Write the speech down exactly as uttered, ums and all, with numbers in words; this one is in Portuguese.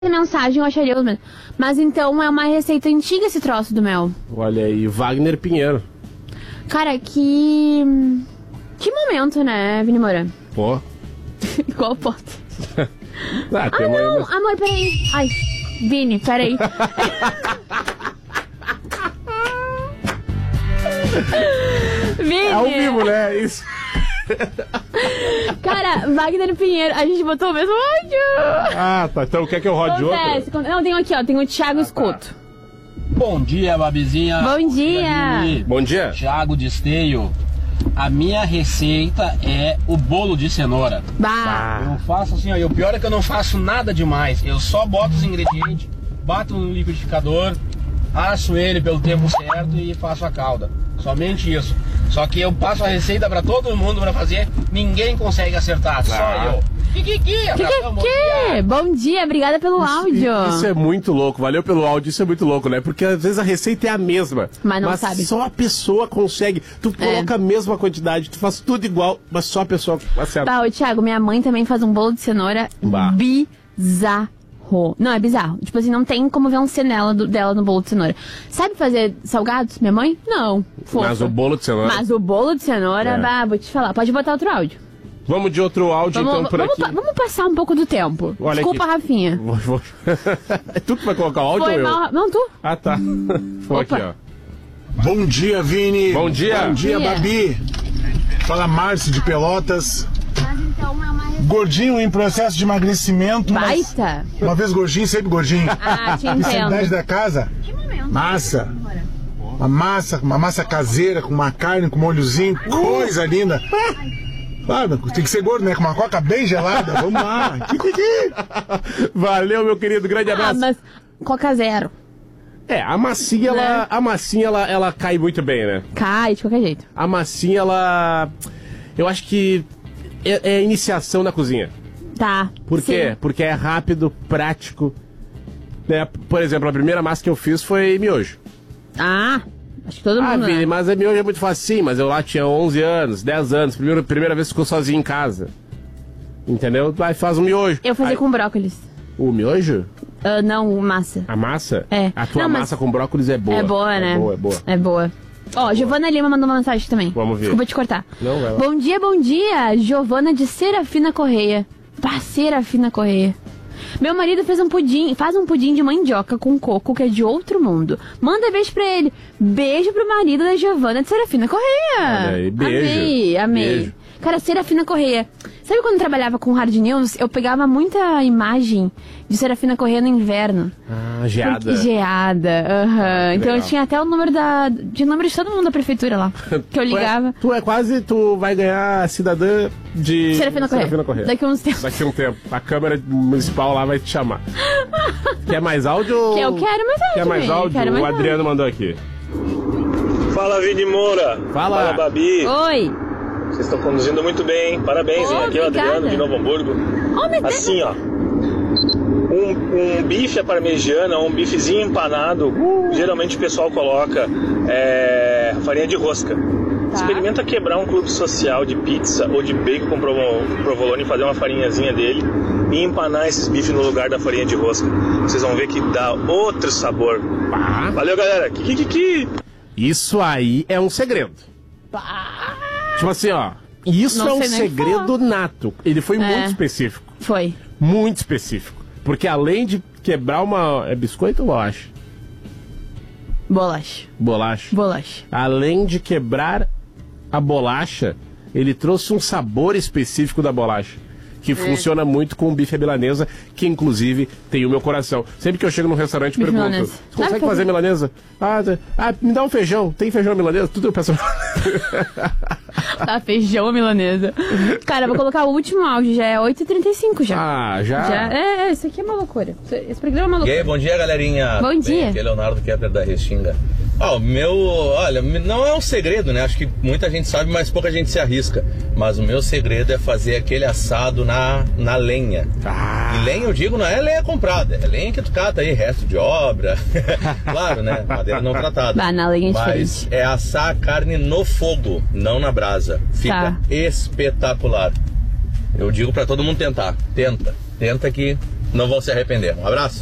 mensagem eu acharia os mesmos. Mas então é uma receita antiga esse troço do mel. Olha aí, Wagner Pinheiro. Cara, que... Que momento, né, Vini Moura? Pô. Qual foto? ah, ah, não, mas... amor, peraí. Ai, Vini, peraí. Vini. É ao vivo, né? Isso. Cara, Wagner Pinheiro, a gente botou o mesmo áudio. Ah, tá. Então quer que eu rode Acontece, outro? Não, tem aqui, ó. Tem o Thiago ah, Escuto. Tá. Bom dia, Babizinha. Bom dia. dia Bom dia. Thiago de Esteio. A minha receita é o bolo de cenoura. Bah. Eu faço assim, ó. E o pior é que eu não faço nada demais. Eu só boto os ingredientes, bato no liquidificador, asso ele pelo tempo certo e faço a calda. Somente isso. Só que eu passo a receita pra todo mundo pra fazer, ninguém consegue acertar, ah. só eu. Kikiki, que? Bom dia, obrigada pelo isso, áudio. Isso é muito louco, valeu pelo áudio, isso é muito louco, né? Porque às vezes a receita é a mesma, mas não mas sabe. Só a pessoa consegue. Tu é. coloca a mesma quantidade, tu faz tudo igual, mas só a pessoa acerta. Tá, ô Thiago, minha mãe também faz um bolo de cenoura bah. bizarro. Não, é bizarro. Tipo assim, não tem como ver um cenela do, dela no bolo de cenoura. Sabe fazer salgados, minha mãe? Não. Fofa. Mas o bolo de cenoura... Mas o bolo de cenoura, é. bah, vou te falar. Pode botar outro áudio. Vamos de outro áudio, vamos, então, por vamos, aqui. Pa vamos passar um pouco do tempo. Olha Desculpa, aqui. Rafinha. Vou, vou... é tu que vai colocar o áudio Foi ou eu? Mal... Não, tu. Ah, tá. Foi aqui, ó. Bom dia, Vini. Bom dia. Bom dia, Bom dia. Babi. Fala, Márcio de Pelotas. Gordinho em processo de emagrecimento. Baita. Uma vez gordinho, sempre gordinho. Ah, te entendo. Especialidade da casa. Que momento? Massa. Uma massa, uma massa caseira, com uma carne, com molhozinho. Coisa linda. Claro, tem que ser gordo, né? Com uma coca bem gelada. Vamos lá. Valeu, meu querido. Grande abraço. Ah, mas coca zero. É, a massinha, né? ela, a massinha ela, ela cai muito bem, né? Cai, de qualquer jeito. A massinha, ela... Eu acho que é, é iniciação na cozinha. Tá. Por sim. quê? Porque é rápido, prático. Né? Por exemplo, a primeira massa que eu fiz foi miojo. Ah, acho que todo ah, mundo... Vini, né? mas a miojo é muito fácil, sim. Mas eu lá tinha onze anos, dez anos. Primeira, primeira vez que ficou sozinho em casa. Entendeu? Vai, faz um miojo. Eu fazia Aí, com brócolis. O miojo? Uh, não, massa. A massa? É. A tua não, massa com brócolis é boa. É boa, né? É boa, é boa. É boa. Ó, oh, Giovana Lima mandou uma mensagem também. Vamos ver. Desculpa te cortar. Não, vai lá. Bom dia, bom dia. Giovana de Serafina Correia. Pá, Serafina Correia. Meu marido fez um pudim, faz um pudim de mandioca com coco que é de outro mundo. Manda beijo pra ele. Beijo pro marido da Giovana de Serafina Correia. Olha aí, beijo. Amei, amei. Beijo. Cara, Serafina Correia. Sabe quando eu trabalhava com Hard News, eu pegava muita imagem de Serafina Correia no inverno. Ah, geada. Porque, geada, aham. Uhum. Então legal. eu tinha até o número da... de número de todo mundo da prefeitura lá. Que eu ligava. Tu é, tu é quase... Tu vai ganhar cidadã de... Serafina Correia. Serafina Correia. Daqui a uns tempos. Daqui a um tempo. A Câmara Municipal lá vai te chamar. Quer mais áudio? Que eu quero mais áudio. Quer mais mesmo. áudio? Quero mais o Adriano áudio. mandou aqui. Fala, Vini Moura. Fala. Fala, Babi. Oi. Vocês estão conduzindo muito bem. Parabéns, Oh, hein? Aqui é o Adriano de Novo Hamburgo. Oh, meu Deus. Assim, ó. Um, um bife à parmegiana, um bifezinho empanado. Uh. Geralmente o pessoal coloca é, farinha de rosca. Tá. Experimenta quebrar um clube social de pizza ou de bacon com provolone e fazer uma farinhazinha dele e empanar esses bifes no lugar da farinha de rosca. Vocês vão ver que dá outro sabor. Ah. Valeu, galera. Kikiki. Isso aí é um segredo. Bah. Tipo assim, ó. Isso Não é um sei nem segredo falar. nato. Ele foi É. muito específico. Foi. Muito específico. Porque além de quebrar uma... É biscoito ou bolacha? Bolacha. Bolacha. Bolacha. Além de quebrar a bolacha, ele trouxe um sabor específico da bolacha. Que é. funciona muito com o bife à milanesa, que inclusive tem o meu coração. Sempre que eu chego num restaurante, Bife pergunto: milanesa. você consegue Sabe fazer milanesa? Ah, tá. ah, me dá um feijão. Tem feijão à milanesa? Tudo eu peço. Tá, feijão à milanesa. Cara, eu vou colocar o último áudio, já é oito e trinta e cinco já. Ah, já? já é, é, isso aqui é uma loucura. Esse programa é uma loucura. E aí, bom dia, galerinha. Bom dia. Bem, aqui é Leonardo Kepler da Restinga. Ó, oh, meu, olha, não é um segredo, né? Acho que muita gente sabe, mas pouca gente se arrisca. Mas o meu segredo é fazer aquele assado na, na lenha. Ah. E lenha, eu digo, não é lenha comprada, é lenha que tu cata aí, resto de obra. Claro, né? Madeira não tratada. Bah, na lenha é mas diferente. é assar a carne no fogo, não na brasa. Fica tá. espetacular. Eu digo pra todo mundo tentar. Tenta. Tenta que não vão se arrepender. Um abraço.